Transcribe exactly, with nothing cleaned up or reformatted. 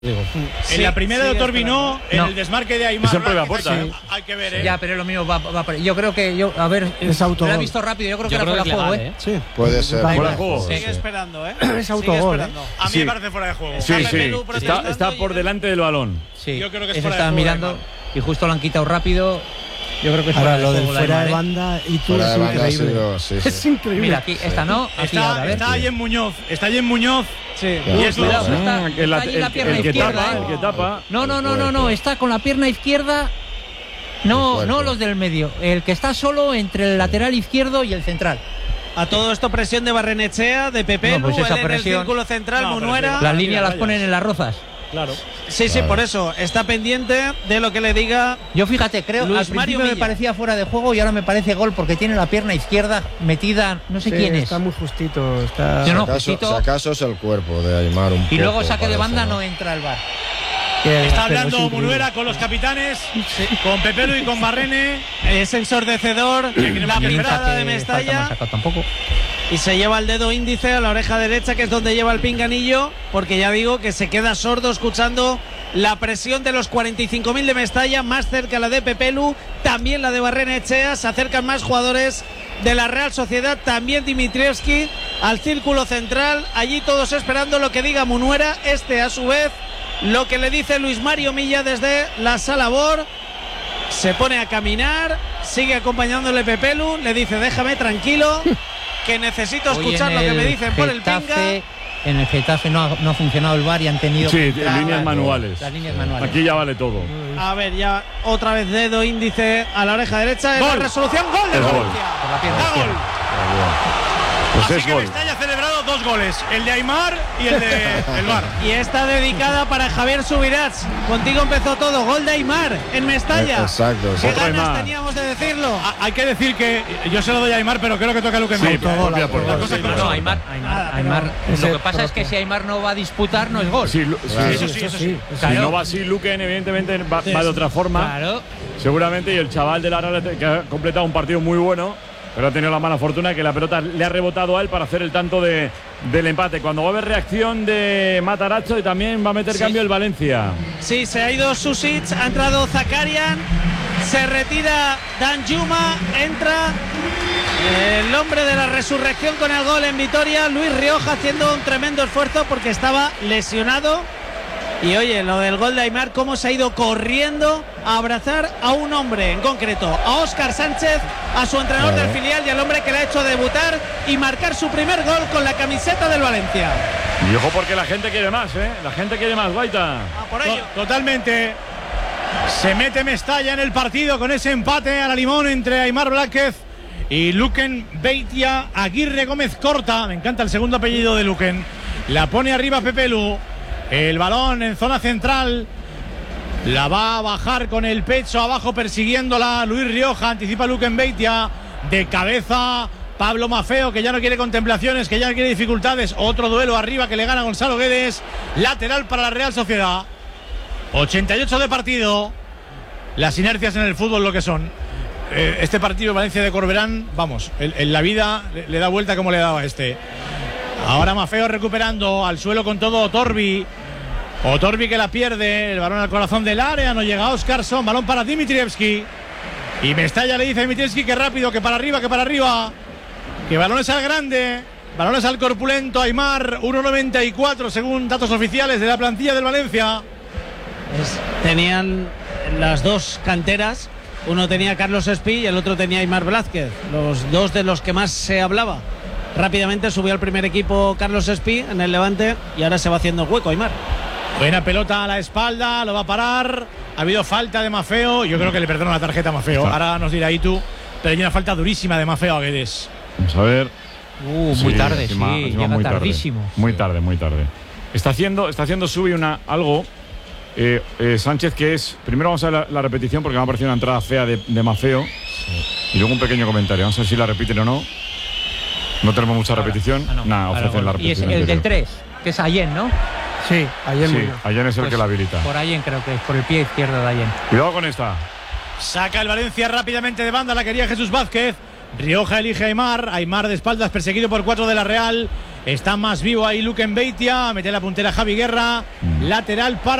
Digo. Sí, en la primera sí, de Otorbino, en no. el desmarque de Aimar. Es en propia puerta, sí. ¿eh? Hay que ver, ¿eh? Ya, pero es lo mismo. Va, va, va, yo creo que yo, a ver, es autogol. lo he visto rápido. Yo creo que Yo era creo fuera que de es juego, legal, ¿eh? Sí. Puede ser. Fuera Fuera de juego. Sigue Sí. esperando, ¿eh? Es Sigue autogol, esperando. A mí Sí. me parece fuera de juego. Sí, Pepe sí. Lu Está, protestando está y- por delante del balón. Sí. Yo creo que es Eso fuera de estaban juego, mirando Aimar. y justo lo han quitado rápido. Yo creo que es Ahora, fuera lo de del juego. fuera la de Aimar, ¿eh? banda y tú Fuera es de banda, sí, increíble. lo- sí, Es sí. increíble. Mira, aquí, esta no, aquí Está, ahora, a ver. está Allen Muñoz. Está Allen Muñoz. Sí. Ya. Y es Cuidado, lo- está- Mm, está el, la- allí la el- pierna el que izquierda, tapa, ¿eh? el que tapa. No, no, no, El no, no, cuerpo. está con la pierna izquierda. No, El no cuerpo. los del medio. El que está solo entre el lateral izquierdo y el central. A todo esto presión de Barrenechea, de Pepe No, Lu, pues esa él en el presión- círculo central, No, pero Munuera. sí, Las Ah, líneas mira, las vayas. ponen en las rozas. Claro. Sí, sí, Vale. por eso está pendiente de lo que le diga. Yo fíjate, creo Luis al principio Mario me Milla. parecía fuera de juego y ahora me parece gol porque tiene la pierna izquierda metida, no sé Sí, quién es. está muy justito. Está... Yo no, Si acaso, justito. si acaso es el cuerpo de Aimar un Y luego poco, saque de parece, banda ¿no? no entra el bar. que- Está pero hablando es increíble. Munuera con los capitanes, con Pepe Lu y con Barrene. Es ensordecedor, la que pintada de Que falta Mestalla. más sacado tampoco. Y se lleva el dedo índice a la oreja derecha, que es donde lleva el pinganillo, porque ya digo que se queda sordo escuchando la presión de los cuarenta y cinco mil de Mestalla, más cerca la de Pepe Lu, también la de Barrenechea, se acercan más jugadores de la Real Sociedad, también Dimitrievski al círculo central, allí todos esperando lo que diga Munuera, este a su vez lo que le dice Luis Mario Milla desde la sala Bor. Se pone a caminar, sigue acompañándole Pepe Lu, le dice déjame tranquilo, que necesito Hoy escuchar en lo que me el dicen por el Getafe- pinga. En el Getafe no ha, no ha funcionado el bar y han tenido Sí, que entrar líneas las- manuales. Las líneas manuales. Aquí ya vale todo. A ver, ya otra vez dedo índice a la oreja derecha. Es Gol. la resolución, gol de Es gol. Valencia. Por la pierna Da izquierda. gol. Pues Así es que gol. Mestalla ha celebrado dos goles, el de Aimar y el de el Bar. Y está dedicada para Javier Subirats. Contigo empezó todo. Gol de Aimar en Mestalla. Exacto, Qué exacto. Otro ganas Aimar. teníamos de decirlo. Ah, Hay que decir que yo se lo doy a Aimar, pero creo que toca a Luque Sí, Mouto. propia puerta. Las cosas Sí, como No, no, son. Aimar, Aimar, Nada, Aimar. pero- Lo que pasa es que si Aimar no va a disputar, no es gol. Sí, Lu- sí, Claro. Eso sí, eso sí. Si Claro. no va así, Luquen evidentemente va, va de otra forma. Claro. Seguramente, y el chaval de la Real que ha completado un partido muy bueno, pero ha tenido la mala fortuna de que la pelota le ha rebotado a él para hacer el tanto de, del empate. Cuando va a haber reacción de Matarazzo y también va a meter Sí. cambio el Valencia. Sí, se ha ido Susic, ha entrado Zakarian, se retira Danjuma, entra el hombre de la resurrección con el gol en Vitoria, Luis Rioja, haciendo un tremendo esfuerzo porque estaba lesionado. Y oye, lo del gol de Aimar, cómo se ha ido corriendo a abrazar a un hombre en concreto, a Óscar Sánchez, a su entrenador Claro. del filial y al hombre que le ha hecho debutar y marcar su primer gol con la camiseta del Valencia. Y ojo porque la gente quiere más, ¿eh? La gente quiere más, Guaita. A por ello. To- Totalmente. Se mete Mestalla en el partido con ese empate a la limón entre Aimar Blázquez y Luquen Beitia. Aguirre Gómez Corta. Me encanta el segundo apellido de Luquen. La pone arriba Pepe Lu. El balón en zona central. La va a bajar con el pecho abajo persiguiéndola Luis Rioja. Anticipa Luquen Beitia. De cabeza Pablo Mafeo, que ya no quiere contemplaciones, que ya no quiere dificultades. Otro duelo arriba que le gana Gonzalo Guedes. Lateral para la Real Sociedad. ochenta y ocho de partido. Las inercias en el fútbol lo que son. Eh, este partido Valencia de Corberán, vamos, en, en la vida le, le da vuelta como le daba este. Ahora Mafeo recuperando al suelo con todo Otorbi. Otorbi que la pierde, el balón al corazón del área, no llega Oscarson, balón para Dimitrievski. Y Mestalla le dice a Dimitrievski que rápido, que para arriba, que para arriba. Que balones al grande, balones al corpulento Aimar, uno noventa y cuatro según datos oficiales de la plantilla del Valencia. Es- tenían las dos canteras, uno tenía Carlos Espí y el otro tenía Aimar Blázquez, los dos de los que más se hablaba. Rápidamente subió al primer equipo Carlos Espí en el Levante y ahora se va haciendo hueco Aimar. Buena pelota a la espalda, lo va a parar. Ha habido falta de Mafeo, yo creo que le perdono la tarjeta a Mafeo. Ahora nos dirá Itu, pero hay una falta durísima de Mafeo a Guedes. Vamos a ver. Uh, muy Sí, tarde, encima- sí, encima llega muy tarde. tardísimo. Muy tarde, muy tarde. Está haciendo, está haciendo Subi una, algo. eh, eh, Sánchez, que es. Primero vamos a ver la, la repetición porque me ha parecido una entrada fea de, de Mafeo. Y luego un pequeño comentario. Vamos a ver si la repiten o no. No tenemos mucha repetición. Ah, no. Nada, Ahora, ofrecen la gol. Y es repetición. el del anterior. tres, que es Allen, ¿no? Sí, ayer Sí, muy Allen es el Pues que la habilita. Por Allen creo que es, por el pie izquierdo de Allen. Cuidado con esta. Saca el Valencia rápidamente de banda, la quería Jesús Vázquez. Rioja elige a Aimar. Aimar de espaldas perseguido por cuatro de la Real. Está más vivo ahí Luquen Beitia. Mete la puntera Javi Guerra. Lateral para